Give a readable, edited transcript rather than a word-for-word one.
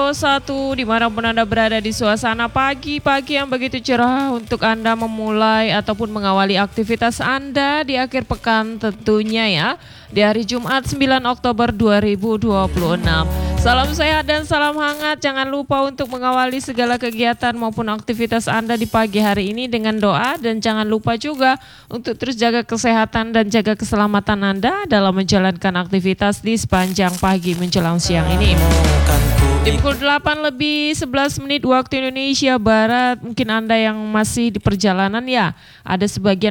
1 dimanapun Anda berada di suasana pagi-pagi yang begitu cerah untuk Anda memulai ataupun mengawali aktivitas Anda di akhir pekan tentunya ya, di hari Jumat 9 Oktober 2026. Salam sehat dan salam hangat, jangan lupa untuk mengawali segala kegiatan maupun aktivitas Anda di pagi hari ini dengan doa, dan jangan lupa juga untuk terus jaga kesehatan dan jaga keselamatan Anda dalam menjalankan aktivitas di sepanjang pagi menjelang siang ini. Di pukul 8 lebih 11 menit waktu Indonesia Barat, mungkin Anda yang masih di perjalanan ya, ada sebagian